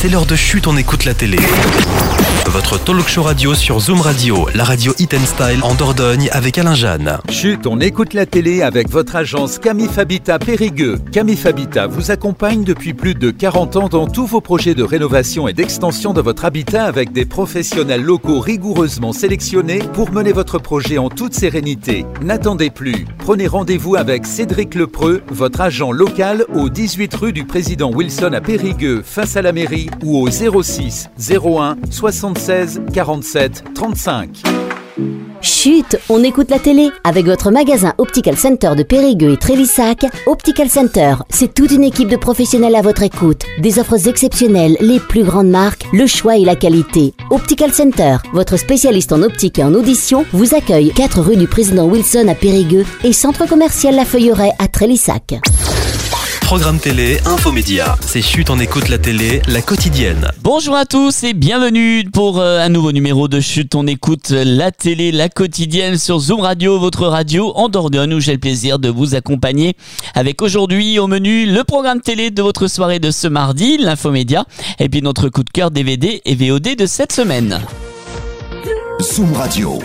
C'est l'heure de Chut, on écoute la télé. Votre talk show radio sur Zoom Radio, la radio Hit & Style en Dordogne avec Alain Jeanne. Chut, on écoute la télé avec votre agence Camif Habitat Périgueux. Camif Habitat vous accompagne depuis plus de 40 ans dans tous vos projets de rénovation et d'extension de votre habitat avec des professionnels locaux rigoureusement sélectionnés pour mener votre projet en toute sérénité. N'attendez plus. Prenez rendez-vous avec Cédric Lepreux, votre agent local au 18 rue du Président Wilson à Périgueux, face à la mairie, ou au 06 01 76 47 35. Chut, on écoute la télé avec votre magasin Optical Center de Périgueux et Trélissac. Optical Center, c'est toute une équipe de professionnels à votre écoute. Des offres exceptionnelles, les plus grandes marques, le choix et la qualité. Optical Center, votre spécialiste en optique et en audition, vous accueille 4 rue du Président Wilson à Périgueux et centre commercial La Feuilleraie à Trélissac. Programme télé, infomédia. C'est Chut, on écoute la télé, la quotidienne. Bonjour à tous et bienvenue pour un nouveau numéro de Chut, on écoute la télé, la quotidienne sur Zoom Radio, votre radio en Dordogne, où j'ai le plaisir de vous accompagner avec aujourd'hui au menu le programme télé de votre soirée de ce mardi, l'infomédia, et puis notre coup de cœur DVD et VOD de cette semaine. Zoom Radio.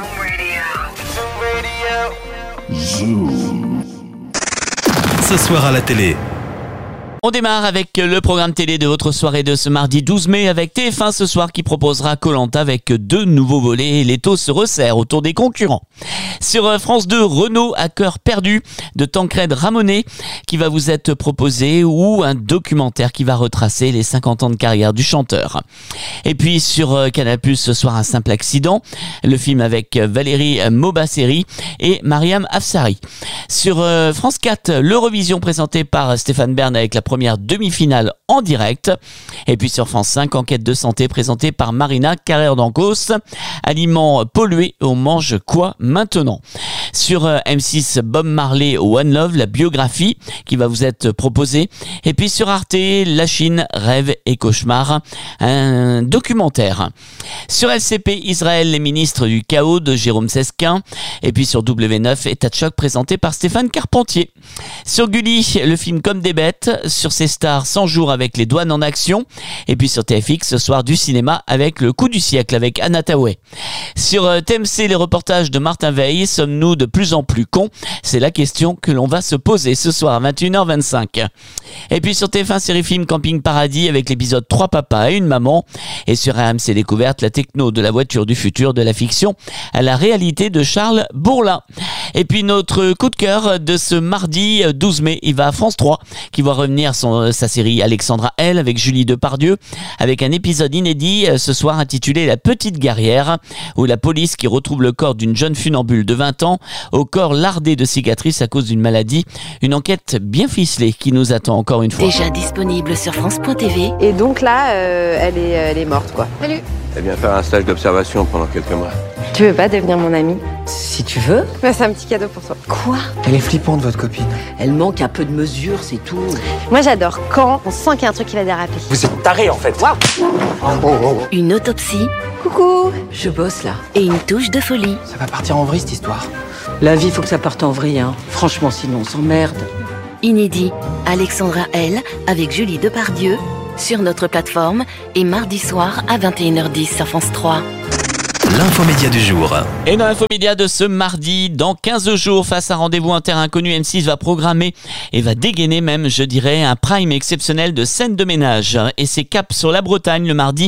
Zoom. Ce soir à la télé. On démarre avec le programme télé de votre soirée de ce mardi 12 mai avec TF1 ce soir qui proposera Koh-Lanta avec 2 nouveaux volets et les taux se resserrent autour des concurrents. Sur France 2, Renault à cœur perdu de Tancred Ramonet qui va vous être proposé ou un documentaire qui va retracer les 50 ans de carrière du chanteur. Et puis sur Canal+, ce soir un simple accident, le film avec Valérie Mobasseri et Mariam Afsari. Sur France 4, l'Eurovision présenté par Stéphane Bern avec la première demi-finale en direct. Et puis sur France 5, enquête de santé présentée par Marina Carrère d'Ancos. Aliments pollués, on mange quoi maintenant? Sur M6, Bob Marley, One Love, la biographie qui va vous être proposée. Et puis sur Arte, La Chine, rêve et cauchemar, un documentaire. Sur LCP, Israël, les ministres du chaos de Jérôme Sesquin. Et puis sur W9, État de choc présenté par Stéphane Carpentier. Sur Gulli, le film Comme des bêtes. Sur ces stars, 100 jours avec les douanes en action. Et puis sur TFX, ce soir du cinéma avec le coup du siècle avec Anna Tawai. Sur TMC, les reportages de Martin Veil, sommes-nous de plus en plus cons? C'est la question que l'on va se poser ce soir à 21h25. Et puis sur TF1, série film Camping Paradis avec l'épisode 3 papas et une maman. Et sur RMC Découverte, la techno de la voiture du futur, de la fiction à la réalité de Charles Bourlin. Et puis notre coup de cœur de ce mardi 12 mai, il va à France 3 qui va revenir sa série Alexandra L avec Julie Depardieu avec un épisode inédit ce soir intitulé La Petite Guerrière où la police qui retrouve le corps d'une jeune funambule de 20 ans au corps lardé de cicatrices à cause d'une maladie. Une enquête bien ficelée qui nous attend encore une fois. Déjà disponible sur France.tv. Et donc là, elle est morte quoi. Salut. Elle vient faire un stage d'observation pendant quelques mois. Tu veux pas devenir mon amie? Si tu veux. Bah, c'est un petit cadeau pour toi. Quoi? Elle est flippante, votre copine. Elle manque un peu de mesure, c'est tout. Moi, j'adore quand on sent qu'il y a un truc qui va déraper. Vous êtes tarés, en fait. Wow. Une autopsie. Coucou. Je bosse, là. Et une touche de folie. Ça va partir en vrille, cette histoire. La vie, faut que ça parte en vrille, hein. Franchement, sinon, on s'emmerde. Inédit. Alexandra L. avec Julie Depardieu sur notre plateforme et mardi soir à 21h10 sur France 3. L'infomédia du jour. Et dans l'infomédia de ce mardi, dans 15 jours, face à Rendez-vous en terre inconnue, M6 va programmer et va dégainer même, je dirais, un prime exceptionnel de scènes de ménage. Et c'est cap sur la Bretagne le mardi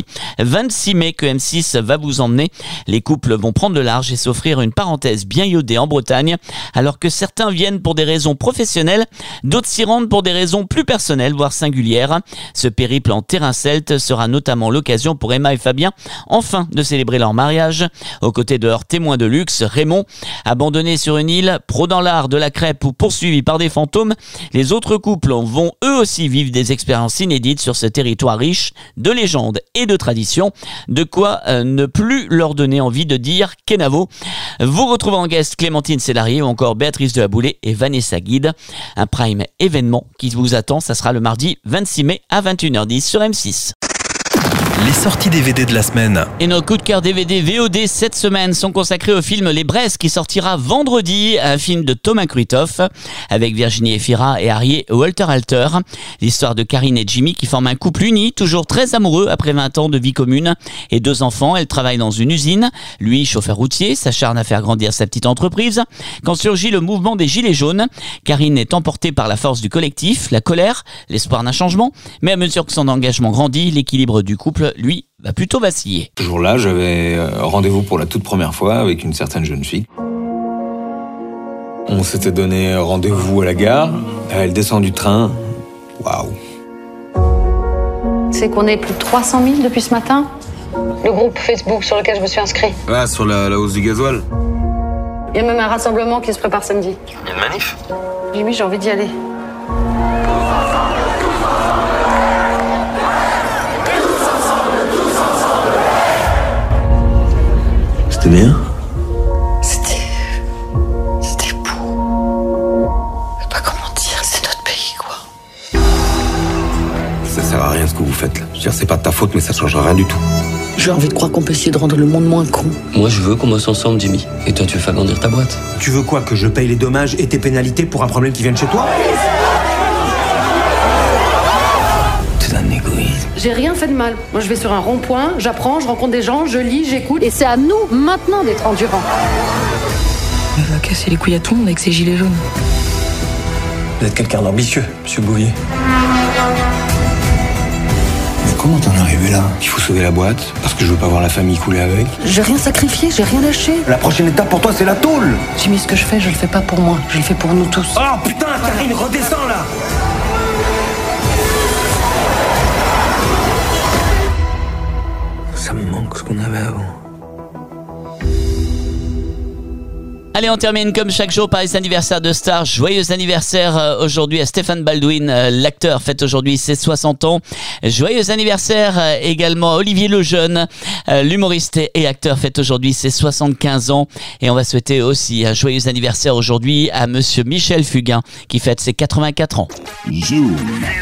26 mai que M6 va vous emmener. Les couples vont prendre le large et s'offrir une parenthèse bien iodée en Bretagne, alors que certains viennent pour des raisons professionnelles, d'autres s'y rendent pour des raisons plus personnelles, voire singulières. Ce périple en terrain celte sera notamment l'occasion pour Emma et Fabien, enfin, de célébrer leur mariage. Aux côtés de leur témoin de luxe, Raymond, abandonné sur une île, pro dans l'art de la crêpe ou poursuivi par des fantômes, les autres couples vont eux aussi vivre des expériences inédites sur ce territoire riche de légendes et de traditions, de quoi ne plus leur donner envie de dire Kenavo. Vous retrouvez en guest Clémentine Célarier ou encore Béatrice de Aboulé et Vanessa Guide. Un prime événement qui vous attend, ça sera le mardi 26 mai à 21h10 sur M6. Les sorties DVD de la semaine. Et nos coups de cœur DVD VOD cette semaine sont consacrés au film Les Braises qui sortira vendredi, un film de Thomas Kruithoff avec Virginie Efira et Harry Walter-Alter. L'histoire de Karine et Jimmy qui forment un couple uni, toujours très amoureux après 20 ans de vie commune et 2 enfants. Elle travaille dans une usine, lui chauffeur routier, s'acharne à faire grandir sa petite entreprise. Quand surgit le mouvement des Gilets jaunes, Karine est emportée par la force du collectif, la colère, l'espoir d'un changement, mais à mesure que son engagement grandit, l'équilibre du couple, lui, va plutôt vaciller. Ce jour-là, j'avais rendez-vous pour la toute première fois avec une certaine jeune fille. On s'était donné rendez-vous à la gare. Elle descend du train. Waouh. C'est qu'on est plus de 300 000 depuis ce matin. Le groupe Facebook sur lequel je me suis inscrit. Ah, sur la hausse du gasoil. Il y a même un rassemblement qui se prépare samedi. Il y a une manif? Jimmy, j'ai envie d'y aller. C'était bien? C'était beau. Je sais pas comment dire, c'est notre pays, quoi. Ça sert à rien ce que vous faites là. Je veux dire, c'est pas de ta faute, mais ça changera rien du tout. J'ai envie de croire qu'on peut essayer de rendre le monde moins con. Moi, je veux qu'on bosse ensemble, Jimmy. Et toi, tu veux faire grandir ta boîte. Tu veux quoi, que je paye les dommages et tes pénalités pour un problème qui vient de chez toi? C'est un égoïsme. J'ai rien fait de mal. Moi, je vais sur un rond-point, j'apprends, je rencontre des gens, je lis, j'écoute. Et c'est à nous, maintenant, d'être endurants. Elle va casser les couilles à tout le monde avec ses gilets jaunes. Vous êtes quelqu'un d'ambitieux, monsieur Bouvier. Mais comment t'en es arrivé là? Il faut sauver la boîte, parce que je veux pas voir la famille couler avec. J'ai rien sacrifié, j'ai rien lâché. La prochaine étape pour toi, c'est la tôle. Jimmy, ce que je fais, je le fais pas pour moi, je le fais pour nous tous. Oh putain, Karine, redescends là. Ça me manque ce qu'on avait avant. Allez, on termine comme chaque jour par les anniversaires de stars. Joyeux anniversaire aujourd'hui à Stéphane Baldwin, l'acteur fête aujourd'hui ses 60 ans. Joyeux anniversaire également à Olivier Lejeune, l'humoriste et acteur fête aujourd'hui ses 75 ans. Et on va souhaiter aussi un joyeux anniversaire aujourd'hui à monsieur Michel Fugain qui fête ses 84 ans. Zoom.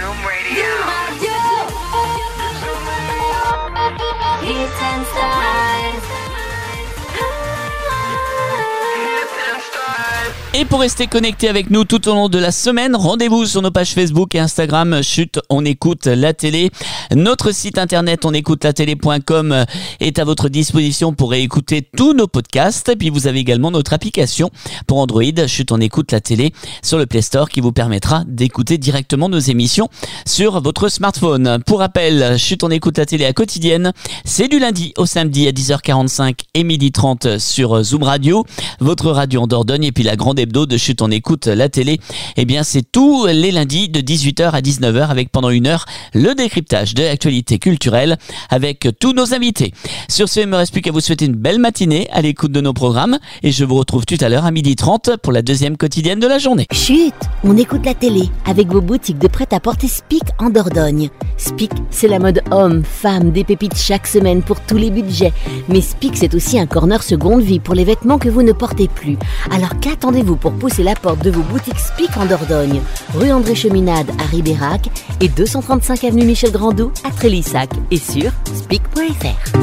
Et pour rester connecté avec nous tout au long de la semaine, rendez-vous sur nos pages Facebook et Instagram. Chut, on écoute la télé. Notre site internet onécoutelatélé.com est à votre disposition pour réécouter tous nos podcasts. Et puis vous avez également notre application pour Android, Chut, on écoute la télé, sur le Play Store qui vous permettra d'écouter directement nos émissions sur votre smartphone. Pour rappel, Chut, on écoute la télé à quotidienne. C'est du lundi au samedi à 10h45 et 12h30 sur Zoom Radio, votre radio en Dordogne. Et puis la grande hebdo de Chut, on écoute la télé, eh bien c'est tous les lundis de 18h à 19h avec pendant 1 heure le décryptage de l'actualité culturelle avec tous nos invités. Sur ce, il ne me reste plus qu'à vous souhaiter une belle matinée à l'écoute de nos programmes et je vous retrouve tout à l'heure à 12h30 pour la deuxième quotidienne de la journée. Chut, on écoute la télé avec vos boutiques de prêt-à-porter Spic en Dordogne. Spic, c'est la mode homme, femme, des pépites chaque semaine pour tous les budgets. Mais Spic, c'est aussi un corner seconde vie pour les vêtements que vous ne portez plus. Alors qu'attendez-vous pour pousser la porte de vos boutiques Spic en Dordogne, rue André Cheminade à Ribérac et 235 avenue Michel Grandou à Trélissac et sur spic.fr.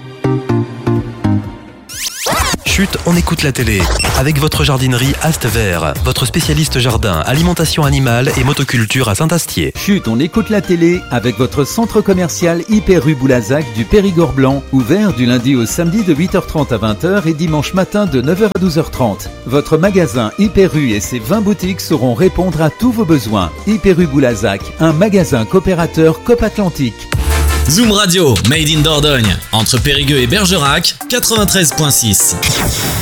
Chut, on écoute la télé. Avec votre jardinerie Ast Vert, votre spécialiste jardin, alimentation animale et motoculture à Saint-Astier. Chut, on écoute la télé avec votre centre commercial Hyper rue Boulazac du Périgord Blanc, ouvert du lundi au samedi de 8h30 à 20h et dimanche matin de 9h à 12h30. Votre magasin Hyper rue et ses 20 boutiques sauront répondre à tous vos besoins. Hyper rue Boulazac, un magasin coopérateur Coop Atlantique. Zoom Radio, Made in Dordogne, entre Périgueux et Bergerac, 93.6.